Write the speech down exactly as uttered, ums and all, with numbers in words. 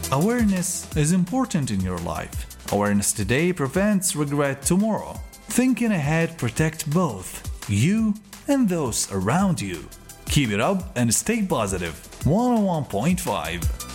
Awareness is important in your life. Awareness today prevents regret tomorrow. Thinking ahead protects both you and those around you. Keep it up and stay positive. one oh one point five